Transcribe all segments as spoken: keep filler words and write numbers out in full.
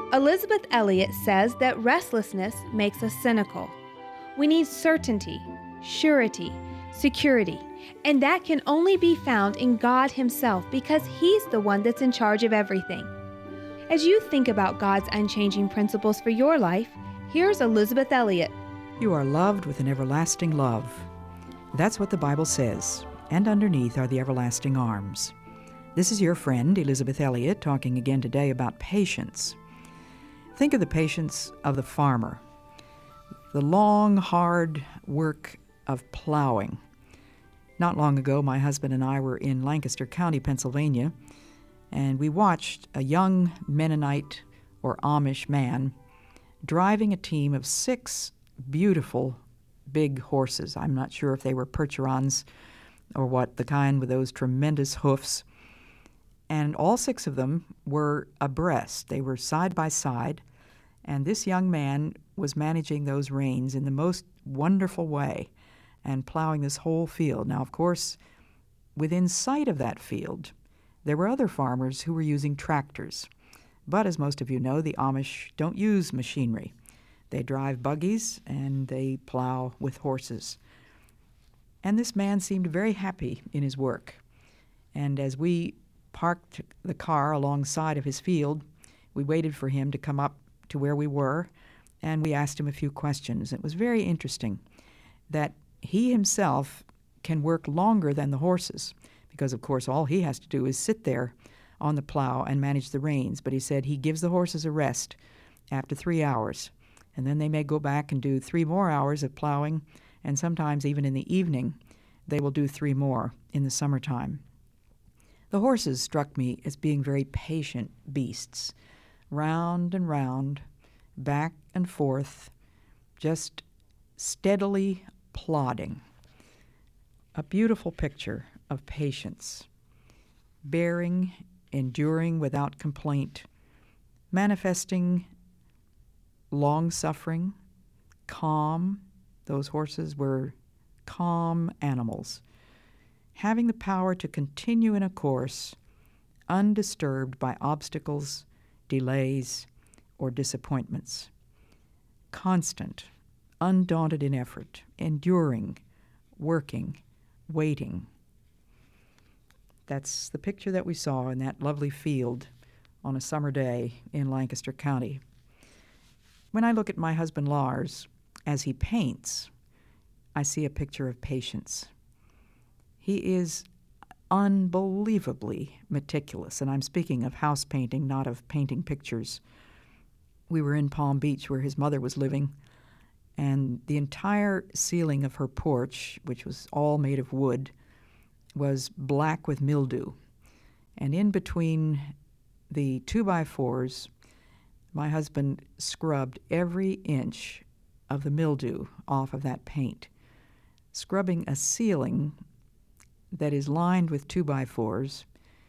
Elizabeth Elliot says that restlessness makes us cynical. We need certainty, surety, security, and that can only be found in God Himself because He's the one that's in charge of everything. As you think about God's unchanging principles for your life, here's Elizabeth Elliot. You are loved with an everlasting love. That's what the Bible says, and underneath are the everlasting arms. This is your friend, Elizabeth Elliot, talking again today about patience. Think of the patience of the farmer, the long, hard work of plowing. Not long ago, my husband and I were in Lancaster County, Pennsylvania, and we watched a young Mennonite or Amish man driving a team of six beautiful big horses. I'm not sure if they were Percherons or what, the kind with those tremendous hoofs. And all six of them were abreast. They were side by side. And this young man was managing those reins in the most wonderful way and plowing this whole field. Now, of course, within sight of that field, there were other farmers who were using tractors. But as most of you know, the Amish don't use machinery. They drive buggies and they plow with horses. And this man seemed very happy in his work. And as we parked the car alongside of his field, we waited for him to come up to where we were, and we asked him a few questions. It was very interesting that he himself can work longer than the horses because, of course, all he has to do is sit there on the plow and manage the reins. But he said he gives the horses a rest after three hours, and then they may go back and do three more hours of plowing, and sometimes even in the evening they will do three more in the summertime. The horses struck me as being very patient beasts, round and round, back and forth, just steadily plodding. A beautiful picture of patience, bearing, enduring without complaint, manifesting long-suffering, calm. Those horses were calm animals, having the power to continue in a course undisturbed by obstacles, delays, or disappointments. Constant, undaunted in effort, enduring, working, waiting. That's the picture that we saw in that lovely field on a summer day in Lancaster County. When I look at my husband Lars as he paints, I see a picture of patience. He is unbelievably meticulous, and I'm speaking of house painting, not of painting pictures. We were in Palm Beach where his mother was living, and the entire ceiling of her porch, which was all made of wood, was black with mildew. And in between the two-by-fours, my husband scrubbed every inch of the mildew off of that paint, scrubbing a ceiling that is lined with two-by-fours,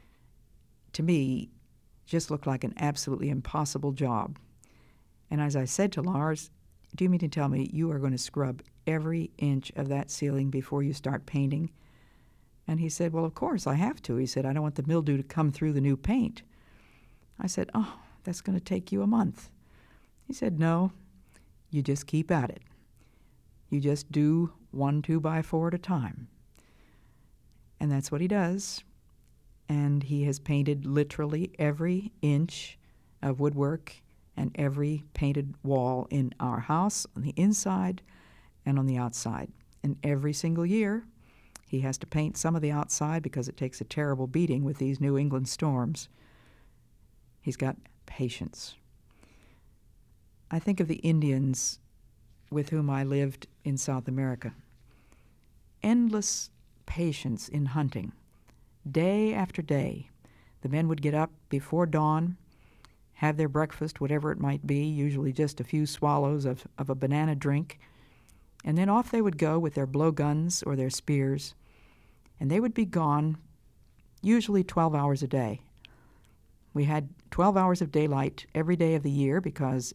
to me, just looked like an absolutely impossible job. And as I said to Lars, do you mean to tell me you are going to scrub every inch of that ceiling before you start painting? And he said, well, of course, I have to. He said, I don't want the mildew to come through the new paint. I said, oh, that's going to take you a month. He said, no, you just keep at it. You just do one two-by-four at a time. And that's what he does. And he has painted literally every inch of woodwork and every painted wall in our house, on the inside and on the outside. And every single year, he has to paint some of the outside because it takes a terrible beating with these New England storms. He's got patience. I think of the Indians with whom I lived in South America. Endless patience in hunting. Day after day, the men would get up before dawn, have their breakfast, whatever it might be, usually just a few swallows of, of a banana drink, and then off they would go with their blowguns or their spears, and they would be gone usually twelve hours a day. We had twelve hours of daylight every day of the year because